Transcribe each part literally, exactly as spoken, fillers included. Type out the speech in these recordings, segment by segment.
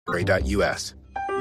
U S.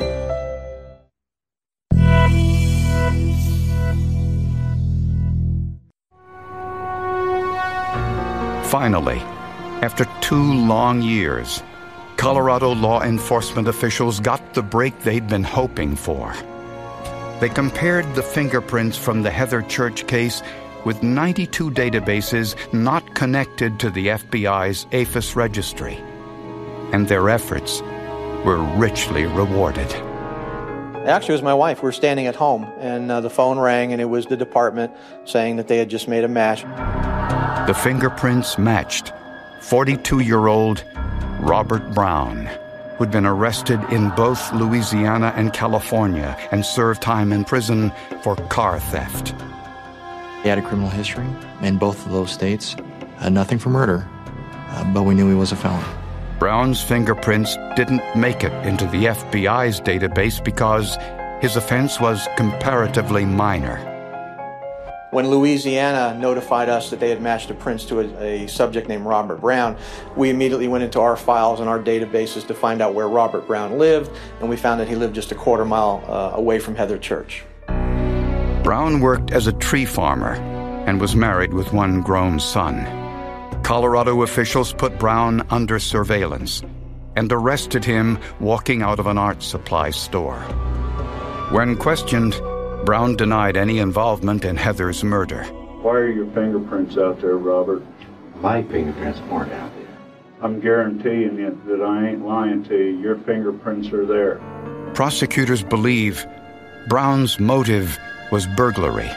Finally, after two long years, Colorado law enforcement officials got the break they'd been hoping for. They compared the fingerprints from the Heather Church case with ninety-two databases not connected to the F B I's AFIS registry, and their efforts were richly rewarded. Actually, it was my wife. We were standing at home, and uh, the phone rang, and it was the department saying that they had just made a match. The fingerprints matched forty-two-year-old Robert Brown, who'd been arrested in both Louisiana and California and served time in prison for car theft. He had a criminal history in both of those states. Uh, nothing for murder, uh, but we knew he was a felon. Brown's fingerprints didn't make it into the F B I's database because his offense was comparatively minor. When Louisiana notified us that they had matched the prints to a, a subject named Robert Brown, we immediately went into our files and our databases to find out where Robert Brown lived, and we found that he lived just a quarter mile uh, away from Heather Church. Brown worked as a tree farmer and was married with one grown son. Colorado officials put Brown under surveillance and arrested him walking out of an art supply store. When questioned, Brown denied any involvement in Heather's murder. Why are your fingerprints out there, Robert? My fingerprints aren't out there. I'm guaranteeing you that I ain't lying to you. Your fingerprints are there. Prosecutors believe Brown's motive was burglary.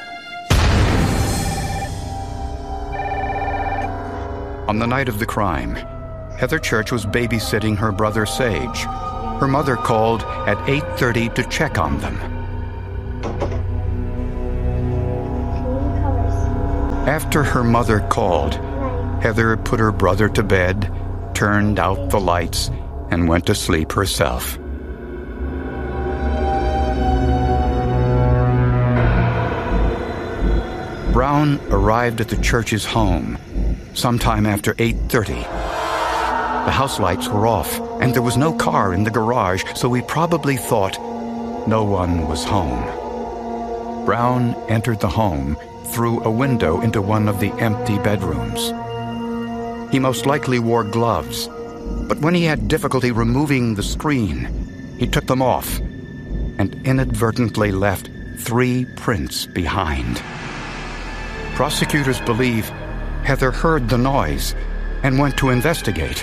On the night of the crime, Heather Church was babysitting her brother Sage. Her mother called at eight thirty to check on them. After her mother called, Heather put her brother to bed, turned out the lights, and went to sleep herself. Brown arrived at the Church's home sometime after eight thirty. The house lights were off, and there was no car in the garage, so we probably thought no one was home. Brown entered the home through a window into one of the empty bedrooms. He most likely wore gloves, but when he had difficulty removing the screen, he took them off and inadvertently left three prints behind. Prosecutors believe Heather heard the noise and went to investigate.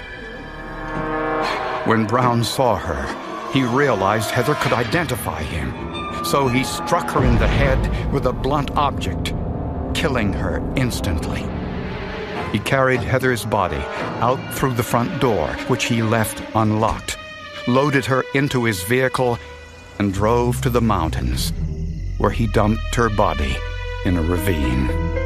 When Brown saw her, he realized Heather could identify him, so he struck her in the head with a blunt object, killing her instantly. He carried Heather's body out through the front door, which he left unlocked, loaded her into his vehicle, and drove to the mountains, where he dumped her body in a ravine.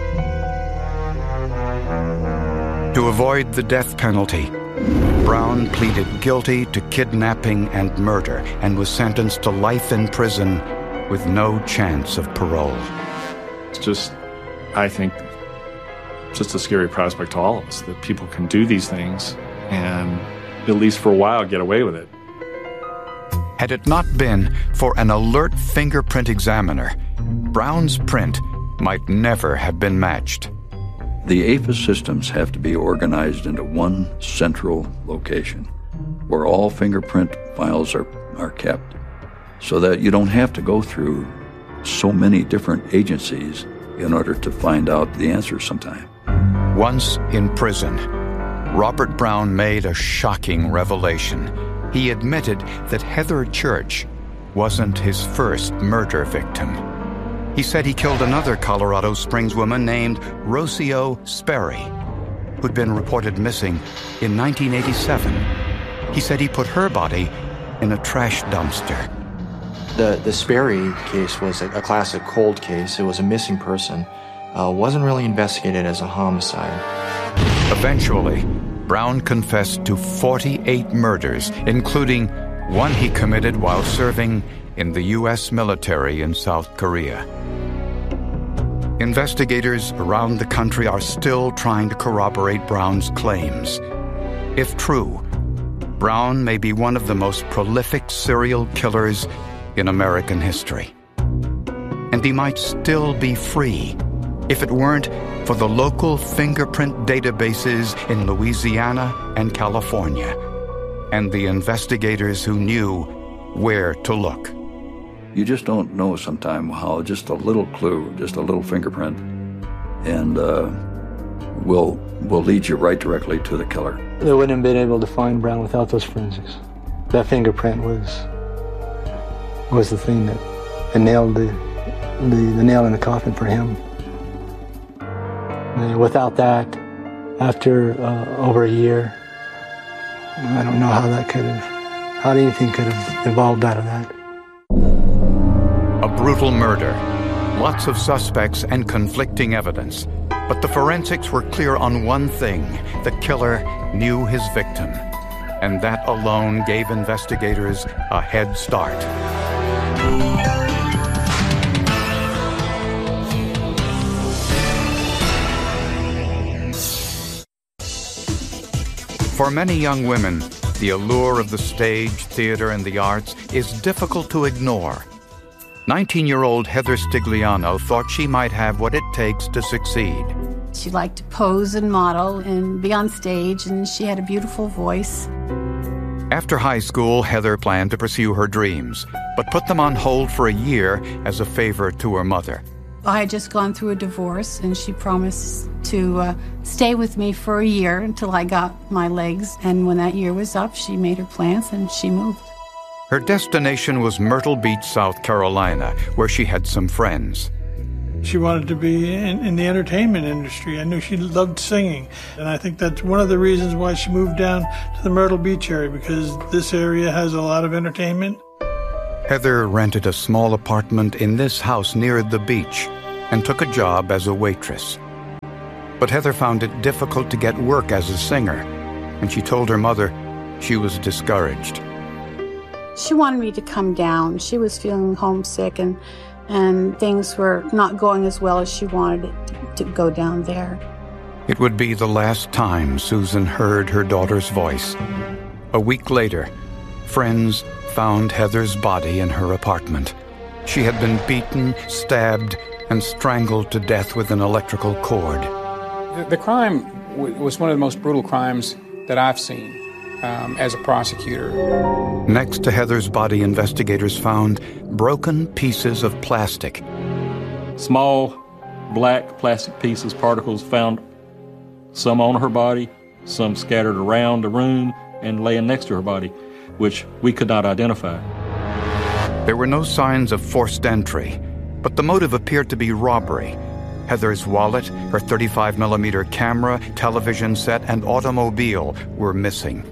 To avoid the death penalty, Brown pleaded guilty to kidnapping and murder and was sentenced to life in prison with no chance of parole. It's just, I think, just a scary prospect to all of us that people can do these things and, at least for a while, get away with it. Had it not been for an alert fingerprint examiner, Brown's print might never have been matched. The AFIS systems have to be organized into one central location where all fingerprint files are, are kept so that you don't have to go through so many different agencies in order to find out the answer sometime. Once in prison, Robert Brown made a shocking revelation. He admitted that Heather Church wasn't his first murder victim. He said he killed another Colorado Springs woman named Rocio Sperry, who'd been reported missing in nineteen eighty-seven. He said he put her body in a trash dumpster. The, the Sperry case was a, a classic cold case. It was a missing person. Uh, wasn't really investigated as a homicide. Eventually, Brown confessed to forty-eight murders, including one he committed while serving in the U S military in South Korea. Investigators around the country are still trying to corroborate Brown's claims. If true, Brown may be one of the most prolific serial killers in American history. And he might still be free if it weren't for the local fingerprint databases in Louisiana and California, and the investigators who knew where to look. You just don't know sometimes how just a little clue, just a little fingerprint, and uh, will will lead you right directly to the killer. They wouldn't have been able to find Brown without those forensics. That fingerprint was was the thing that, that nailed the, the the nail in the coffin for him. And without that, after uh, over a year, I don't know how that could have, how anything could have evolved out of that. A brutal murder, lots of suspects and conflicting evidence. But the forensics were clear on one thing: the killer knew his victim. And that alone gave investigators a head start. For many young women, the allure of the stage, theater, and the arts is difficult to ignore. nineteen-year-old Heather Stigliano thought she might have what it takes to succeed. She liked to pose and model and be on stage, and she had a beautiful voice. After high school, Heather planned to pursue her dreams, but put them on hold for a year as a favor to her mother. I had just gone through a divorce, and she promised to uh, stay with me for a year until I got my legs. And when that year was up, she made her plans and she moved. Her destination was Myrtle Beach, South Carolina, where she had some friends. She wanted to be in, in the entertainment industry. I knew she loved singing. And I think that's one of the reasons why she moved down to the Myrtle Beach area, because this area has a lot of entertainment. Heather rented a small apartment in this house near the beach and took a job as a waitress. But Heather found it difficult to get work as a singer, and she told her mother she was discouraged. She wanted me to come down. She was feeling homesick, and, and things were not going as well as she wanted it to, to go down there. It would be the last time Susan heard her daughter's voice. A week later, friends found Heather's body in her apartment. She had been beaten, stabbed, and strangled to death with an electrical cord. The, the crime w- was one of the most brutal crimes that I've seen um, as a prosecutor. Next to Heather's body, investigators found broken pieces of plastic. Small, black plastic pieces, particles found, some on her body, some scattered around the room and laying next to her body, which we could not identify. There were no signs of forced entry, but the motive appeared to be robbery. Heather's wallet, her thirty-five millimeter camera, television set, and automobile were missing.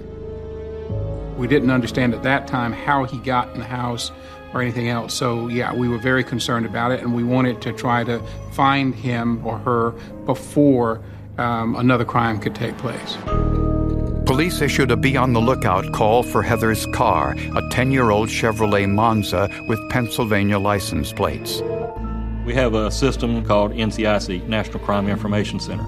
We didn't understand at that time how he got in the house or anything else. So, yeah, we were very concerned about it, and we wanted to try to find him or her before um, another crime could take place. Police issued a be-on-the-lookout call for Heather's car, a ten-year-old Chevrolet Monza with Pennsylvania license plates. We have a system called N C I C, National Crime Information Center.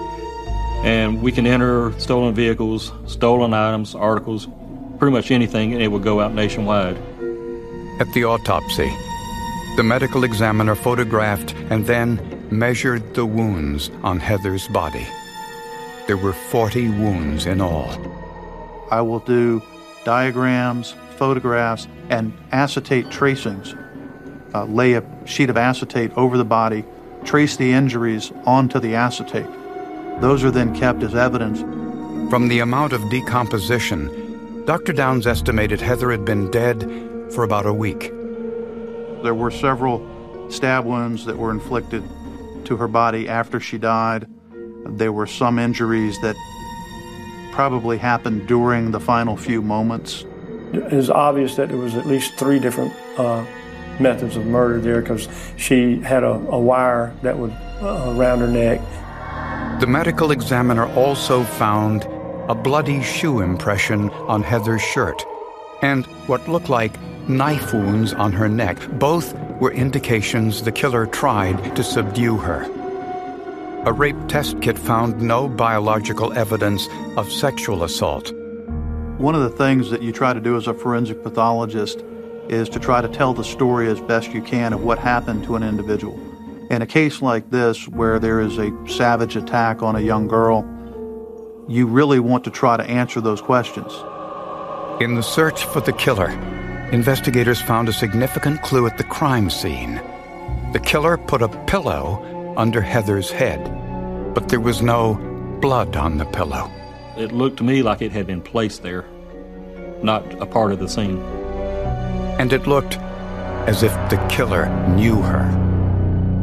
And we can enter stolen vehicles, stolen items, articles, pretty much anything, and it will go out nationwide. At the autopsy, the medical examiner photographed and then measured the wounds on Heather's body. There were forty wounds in all. I will do diagrams, photographs, and acetate tracings. Uh, lay a sheet of acetate over the body, trace the injuries onto the acetate. Those are then kept as evidence. From the amount of decomposition, Doctor Downs estimated Heather had been dead for about a week. There were several stab wounds that were inflicted to her body after she died. There were some injuries that probably happened during the final few moments. It is obvious that there was at least three different uh, methods of murder there, because she had a, a wire that would uh, around her neck. The medical examiner also found a bloody shoe impression on Heather's shirt and what looked like knife wounds on her neck. Both were indications the killer tried to subdue her. A rape test kit found no biological evidence of sexual assault. One of the things that you try to do as a forensic pathologist is to try to tell the story as best you can of what happened to an individual. In a case like this, where there is a savage attack on a young girl, you really want to try to answer those questions. In the search for the killer, investigators found a significant clue at the crime scene. The killer put a pillow under Heather's head, but there was no blood on the pillow. It looked to me like it had been placed there, not a part of the scene. And it looked as if the killer knew her.